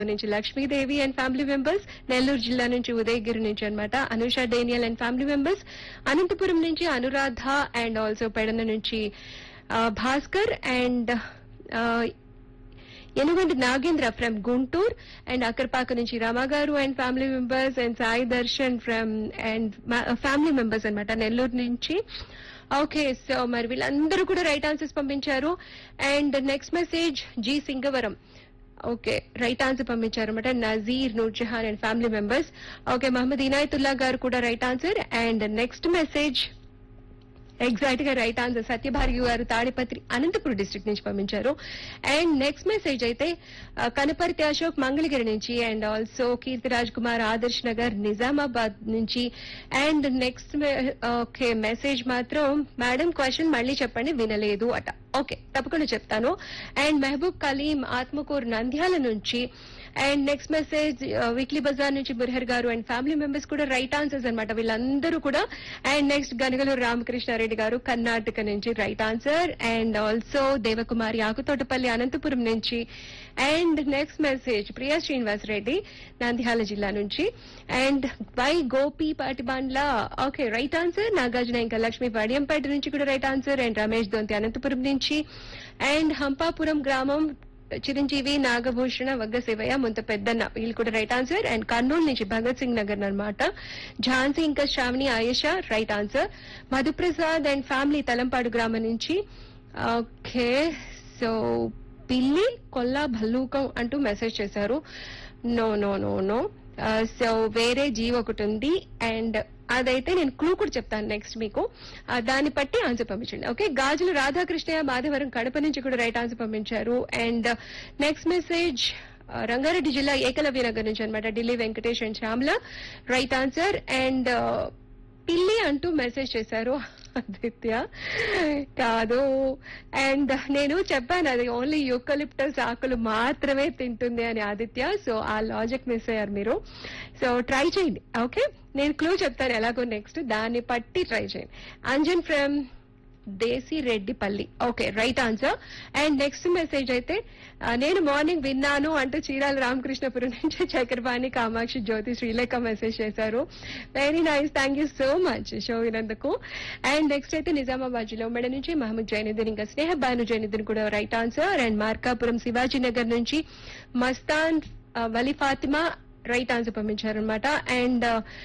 నుంచి Lakshmidevi and family members, Nellore జిల్లా నుంచి ఉదయగిరి నుంచి అన్నమాట Anusha Daniel and family members, Anantapuram నుంచి అనురాధ అండ్ ఆల్సో పెడన నుంచి Bhaskar and Enuganti Nagendra from Guntur and Akkarpaka నుంచి రమా గారు and family members and Sai Darshan from and family members అన్నమాట నెల్లూరు నుంచి. ఓకే, సో మరి వీళ్ళందరూ కూడా రైట్ ఆన్సర్స్ పంపించారు. And next message G Singavaram. Okay, right answer పంపించారు అనమాట Nazir, Nurjahan and family members. Okay, Mohammed Inayatullah గారు కూడా right answer. And next message exact గా రైట్ ఆన్సర్ సత్యభార్గి గారు తాడిపత్రి అనంతపురం డిస్ట్రిక్ట్ నుంచి పంపించారు. అండ్ నెక్స్ట్ మెసేజ్ అయితే కనపర్తి అశోక్ మంగళగిరి నుంచి అండ్ ఆల్సో కీర్తిరాజ్ కుమార్ ఆదర్శ్ నగర్ నిజామాబాద్ నుంచి. అండ్ నెక్స్ట్ ఓకే మెసేజ్ మాత్రం మేడం క్వశ్చన్ మళ్ళీ చెప్పండి వినలేదు అట. ఓకే, తప్పకుండా చెప్తాను. అండ్ మెహబూబ్ కలీం ఆత్మకూరు నంద్యాల నుంచి. And next message weekly Bazar నుంచి బుర్హర్ గారు అండ్ ఫ్యామిలీ మెంబర్స్ కూడా రైట్ ఆన్సర్స్ అనమాట వీళ్ళందరూ కూడా. అండ్ నెక్స్ట్ గనగలూరు రామకృష్ణారెడ్డి గారు కర్ణాటక నుంచి right answer. And also Devakumari Akutotapally Anantapuram నుంచి. And next message Priya Srinivas Reddy Nandyal జిల్లా నుంచి. And why Gopi Patibandla okay right answer. Nagarjuna ఇంకా లక్ష్మి వడియంపేట నుంచి కూడా రైట్ ఆన్సర్. అండ్ రమేష్ దొంతి అనంతపురం నుంచి. అండ్ హంపాపురం గ్రామం చిరంజీవి నాగభూషణ వగ్గ శివయ్య ముంత పెద్దన్న వీళ్ళు కూడా రైట్ ఆన్సర్. అండ్ కర్నూలు నుంచి భగత్ సింగ్ నగర్ అనమాట ఝాన్సీ ఇంకా Shravani Ayesha right answer. Madhu Prasad and family Talampadu గ్రామం నుంచి. ఓకే, సో పిల్లి కొల్లా భల్లూకం అంటూ మెసేజ్ చేశారు. No no no no, so వేరే జీవి ఒకటి ఉంది. అండ్ అదైతే నేను క్లూ కూడా చెప్తాను నెక్స్ట్ మీకు, దాన్ని బట్టి ఆన్సర్ పంపించండి. ఓకే, గాజులు రాధాకృష్ణయ్య మాధవరం కడప నుంచి కూడా రైట్ ఆన్సర్ పంపించారు. అండ్ నెక్స్ట్ మెసేజ్ రంగారెడ్డి జిల్లా ఏకలవ్య నగర్ నుంచి అనమాట Delhi Venkatesh and Shyamala right answer. And పిల్లి అంటూ మెసేజ్ చేశారు ఆదిత్య కాదు. అండ్ నేను చెప్పాను అది ఓన్లీ యూకలిప్టస్ ఆకులు మాత్రమే తింటుంది అని ఆదిత్య, సో ఆ లాజిక్ మిస్ అయ్యారు మీరు. సో ట్రై చేయండి. ఓకే, నేను క్లూ చెప్తాను ఎలాగో నెక్స్ట్, దాన్ని పట్టి ట్రై చేయండి. Anjan from desi Reddipalli okay right answer. And next message అయితే నేను మార్నింగ్ విన్నాను అంటూ చీరాల రామకృష్ణపురం నుంచి చక్రపాణి కామాక్షి జ్యోతి శ్రీలేఖ మెసేజ్ చేశారు. Very nice, thank you so much show వినందుకు. And next అయితే నిజామాబాద్ జిల్లా ఉమ్మడి నుంచి మహమ్మద్ జైనుద్దీన్ ఇంకా స్నేహ బాను జైనుద్దీన్ కూడా right answer. And Markapuram Shivaji Nagar నుంచి మస్తాన్ వలి ఫాతిమా రైట్ ఆన్సర్ పంపించారనమాట. అండ్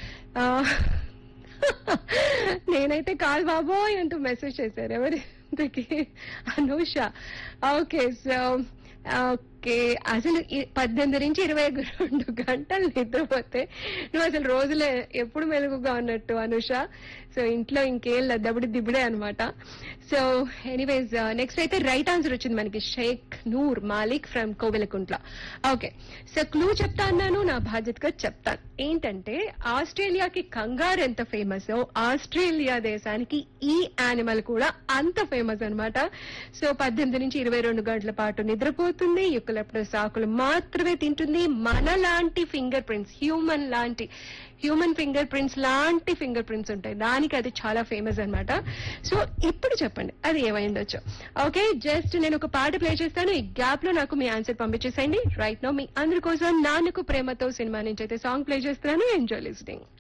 నేనైతే కాల్ బాబోయ్ అంటూ మెసేజ్ చేశారు ఎవరి అనూష. ఓకే, సో ఓకే అసలు 18 నుంచి 22 గంటలు నిద్రపోతే నువ్వు అసలు రోజులే ఎప్పుడు మెలుగుగా ఉన్నట్టు అనూష. సో ఇంట్లో ఇంకేం దబడి దిబడే అనమాట. సో ఎనీవేస్ నెక్స్ట్ అయితే రైట్ ఆన్సర్ వచ్చింది మనకి Sheikh Noor Malik from Kovelakuntla. Okay, so clue చెప్తా అన్నాను, నా బాధ్యతగా చెప్తాను. ఏంటంటే ఆస్ట్రేలియాకి కంగారు ఎంత ఫేమస్, ఆస్ట్రేలియా దేశానికి ఈ యానిమల్ కూడా అంత ఫేమస్ అనమాట. సో 18 నుంచి 22 గంటల పాటు నిద్రపోతుంది, యుకలిప్టస్ ఆకులు మాత్రమే తింటుంది. మనలాంటి finger prints, human finger prints లాంటి ఫింగర్ ప్రింట్స్ ఉంటాయి దానికి, అది చాలా ఫేమస్ అనమాట. సో ఇప్పుడు చెప్పండి అది ఏమైందొచ్చు. ఓకే, జస్ట్ నేను ఒక పాట ప్లే చేస్తాను, ఈ గ్యాప్ లో నాకు మీ ఆన్సర్ పంపించేసేయండి. రైట్ నో మీ అందరి కోసం నాన్నకు ప్రేమతో సినిమా నుంచి అయితే సాంగ్ ప్లే చేస్తున్నాను. Enjoy listening.